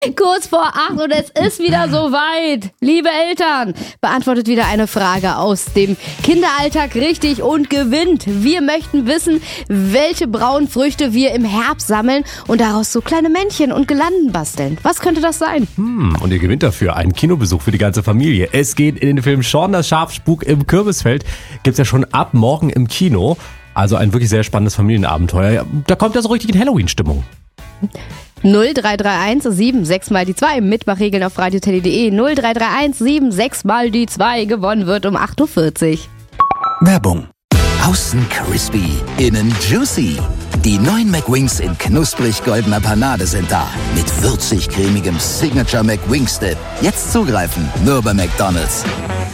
Kurz vor 8 und es ist wieder soweit. Liebe Eltern, beantwortet wieder eine Frage aus dem Kinderalltag richtig und gewinnt. Wir möchten wissen, welche braunen Früchte wir im Herbst sammeln und daraus so kleine Männchen und Girlanden basteln. Was könnte das sein? Und ihr gewinnt dafür einen Kinobesuch für die ganze Familie. Es geht in den Film Shaun das Schafspuk im Kürbisfeld. Gibt's ja schon ab morgen im Kino. Also ein wirklich sehr spannendes Familienabenteuer. Da kommt ja so richtig in Halloween-Stimmung. 0331 76 mal die 2. Mitmachregeln auf radioteddy.de. 0331 76 mal die 2. Gewonnen wird um 8.40 Uhr. Werbung. Außen crispy, innen juicy. Die neuen McWings in knusprig goldener Panade sind da. Mit würzig cremigem Signature McWings Dip. Jetzt zugreifen, nur bei McDonald's.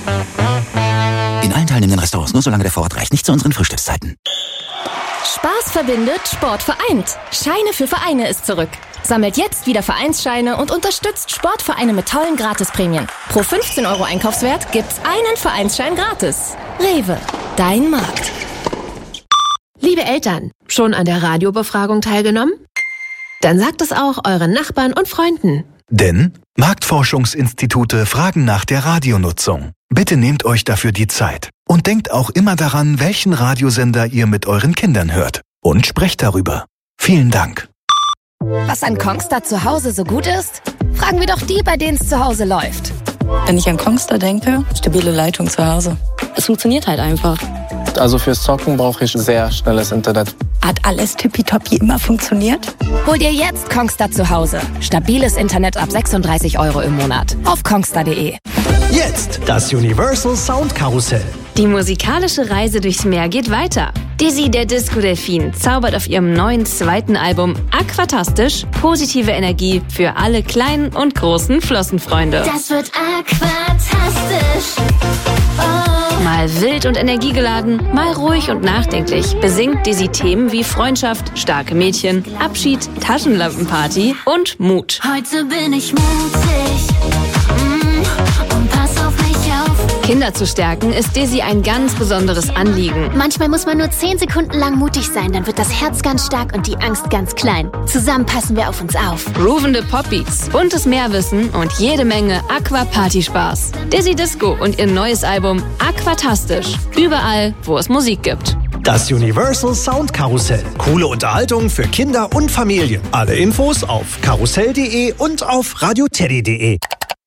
In allen teilnehmenden Restaurants, nur solange der Vorrat reicht. Nicht zu unseren Frühstückszeiten. Spaß verbindet, Sport vereint. Scheine für Vereine ist zurück. Sammelt jetzt wieder Vereinsscheine und unterstützt Sportvereine mit tollen Gratisprämien. Pro 15 € Einkaufswert gibt's einen Vereinsschein gratis. Rewe, dein Markt. Liebe Eltern, schon an der Radiobefragung teilgenommen? Dann sagt es auch euren Nachbarn und Freunden. Denn Marktforschungsinstitute fragen nach der Radionutzung. Bitte nehmt euch dafür die Zeit. Und denkt auch immer daran, welchen Radiosender ihr mit euren Kindern hört. Und sprecht darüber. Vielen Dank. Was an Kongstar zu Hause so gut ist? Fragen wir doch die, bei denen es zu Hause läuft. Wenn ich an Kongstar denke, stabile Leitung zu Hause. Es funktioniert halt einfach. Also fürs Zocken brauche ich sehr schnelles Internet. Hat alles tippitoppi immer funktioniert? Hol dir jetzt Kongstar zu Hause. Stabiles Internet ab 36 € im Monat. Auf kongstar.de. Jetzt das Universal Sound Karussell. Die musikalische Reise durchs Meer geht weiter. Dizzy, der Disco-Delfin, zaubert auf ihrem neuen zweiten Album Aquatastisch positive Energie für alle kleinen und großen Flossenfreunde. Das wird aquatastisch. Oh. Mal wild und energiegeladen, mal ruhig und nachdenklich besingt Dizzy Themen wie Freundschaft, starke Mädchen, Abschied, Taschenlampenparty und Mut. Heute bin ich mutig. Und pass auf mich auf. Kinder zu stärken ist Dizzy ein ganz besonderes Anliegen. Manchmal muss man nur 10 Sekunden lang mutig sein, dann wird das Herz ganz stark und die Angst ganz klein. Zusammen passen wir auf uns auf. Groovende Popbeats, buntes Meerwissen und jede Menge Aqua-Party-Spaß. Dizzy Disco und ihr neues Album Aquatastisch. Überall, wo es Musik gibt. Das Universal Sound Karussell. Coole Unterhaltung für Kinder und Familien. Alle Infos auf karussell.de und auf radioteddy.de.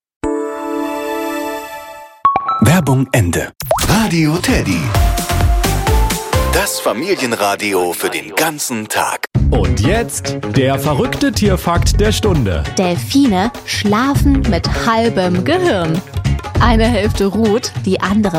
Werbung Ende. Radio Teddy. Das Familienradio für den ganzen Tag. Und jetzt der verrückte Tierfakt der Stunde. Delfine schlafen mit halbem Gehirn. Eine Hälfte ruht, die andere